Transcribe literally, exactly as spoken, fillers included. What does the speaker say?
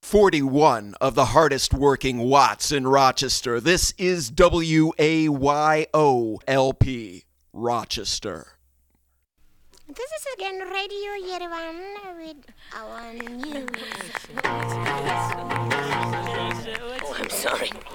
forty-one of the hardest working Watts in Rochester. This is W A Y O L P, Rochester. This is again Radio Yerevan with our news. Oh, I'm sorry.